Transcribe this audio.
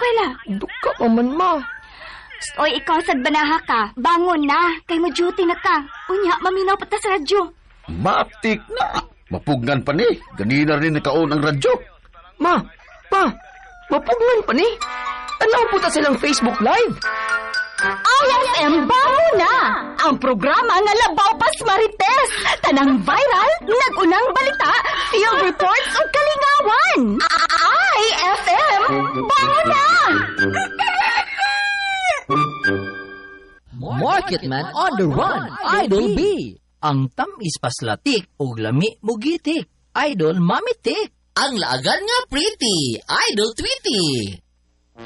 eskwela. Duka pa man, ma. Oy, ikaw sad banaha ka. Bangon na. Kay mo duty na ka. Unya, maminaw pa ta sa radyo. Matik na. Mapugnan pa ni. Ganina rin nakaon ang radyo. Ma, mapugnan pa ni. Tanaw po ta silang Facebook Live. IFM Bango na! Ang programa nga Labaw Pas Marites. Tanang viral, nagunang balita, field reports o kalingawan. IFM Bango na! Marketman on the run, Idol B. Ang tamis paslatik o lami mugitik, Idol Mamitik. Ang laagan nga pretty, Idol Tweety.